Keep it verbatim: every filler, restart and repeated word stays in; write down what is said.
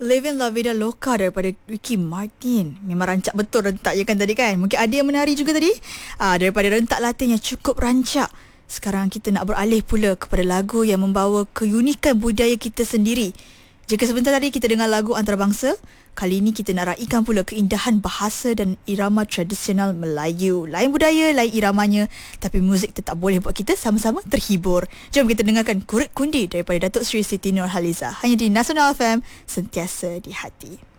Living La Vida Loca daripada Ricky Martin. Memang rancak betul rentak je kan tadi kan. Mungkin ada yang menari juga tadi. Ah, daripada rentak Latin yang cukup rancak, sekarang kita nak beralih pula kepada lagu yang membawa keunikan budaya kita sendiri. Jika sebentar tadi kita dengar lagu antarabangsa, kali ini kita nak raikan pula keindahan bahasa dan irama tradisional Melayu. Lain budaya, lain iramanya, tapi muzik tetap boleh buat kita sama-sama terhibur. Jom kita dengarkan Kurit Kundi daripada Datuk Seri Siti Nurhaliza. Hanya di Nasional F M, sentiasa di hati.